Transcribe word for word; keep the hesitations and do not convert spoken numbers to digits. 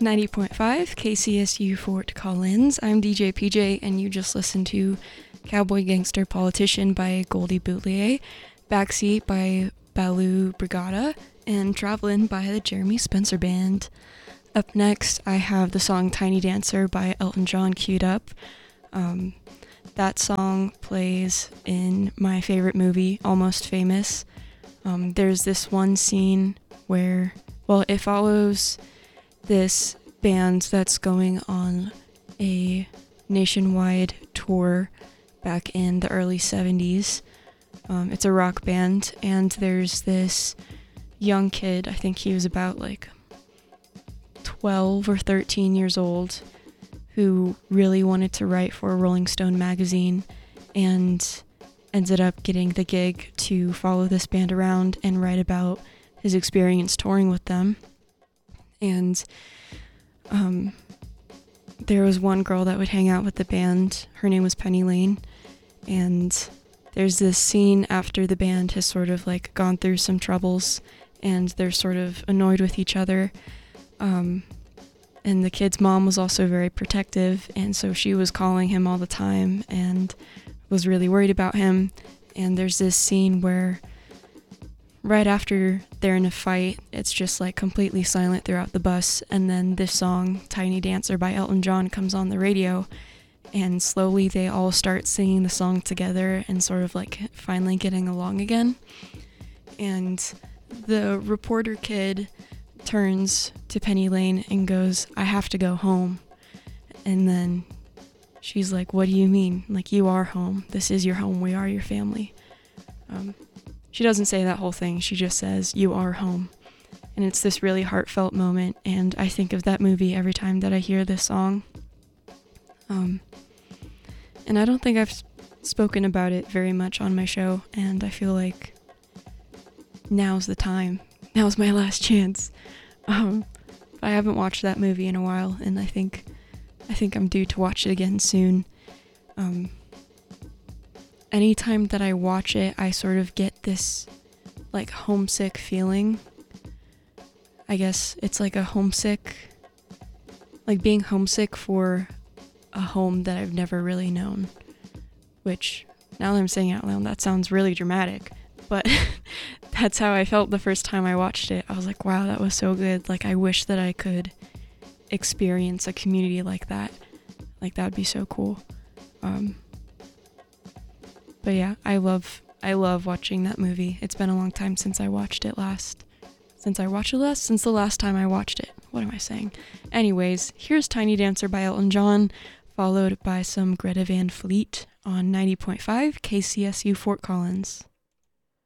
ninety point five K C S U Fort Collins. I'm D J P J, and you just listened to Cowboy Gangster Politician by Goldie Boutlier, Backseat by Baloo Brigada, and Travelin' by the Jeremy Spencer Band. Up next, I have the song Tiny Dancer by Elton John queued up. Um, that song plays in my favorite movie, Almost Famous. Um, there's this one scene where, well, it follows this band that's going on a nationwide tour back in the early seventies. Um, it's a rock band, and there's this young kid, I think he was about like twelve or thirteen years old, who really wanted to write for Rolling Stone magazine and ended up getting the gig to follow this band around and write about his experience touring with them. And um, there was one girl that would hang out with the band. Her name was Penny Lane. And there's this scene after the band has sort of like gone through some troubles and they're sort of annoyed with each other. Um, and the kid's mom was also very protective, and so she was calling him all the time and was really worried about him. And there's this scene where right after they're in a fight, it's just like completely silent throughout the bus, and then this song, Tiny Dancer by Elton John, comes on the radio, and slowly they all start singing the song together and sort of like finally getting along again. And the reporter kid turns to Penny Lane and goes, "I have to go home." And then she's like, "What do you mean? Like, you are home. This is your home. We are your family." Um, she doesn't say that whole thing. She just says, "You are home." And it's this really heartfelt moment, and I think of that movie every time that I hear this song. Um, and I don't think I've sp- spoken about it very much on my show, and I feel like now's the time. Now's my last chance. Um, I haven't watched that movie in a while, and I think I think I'm due to watch it again soon. Um, anytime that I watch it, I sort of get this like homesick feeling. I guess it's like a homesick, like being homesick for a home that I've never really known. Which, now that I'm saying it out loud, that sounds really dramatic, but that's how I felt the first time I watched it. I was like, wow, that was so good. Like, I wish that I could experience a community like that. Like, that would be so cool. Um, but yeah, I love, I love watching that movie. It's been a long time since I watched it last. Since I watched it last? Since the last time I watched it. What am I saying? Anyways, here's Tiny Dancer by Elton John, followed by some Greta Van Fleet on ninety point five K C S U Fort Collins.